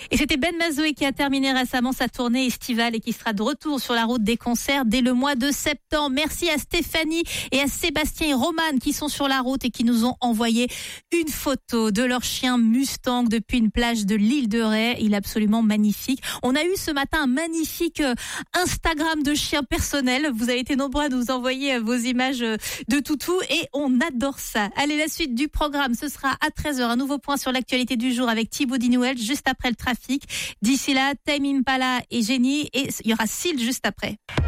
Et c'était Ben Mazoé qui a terminé récemment sa tournée estivale et qui sera de retour sur la route des concerts dès le mois de septembre. Merci à Stéphanie et à Sébastien et Romane qui sont sur la route et qui nous ont envoyé une photo de leur chien Mustang depuis une plage de l'île de Ré. Il est absolument magnifique. On a eu ce matin un magnifique Instagram de chien personnel. Vous avez été nombreux à nous envoyer vos images de toutou et on adore ça. Allez, la suite du programme, ce sera à 13h. Un nouveau point sur l'actualité du jour avec Thibaut Dinouel juste après le trafic. D'ici là, Tame Impala et Jenny et il y aura Seal juste après.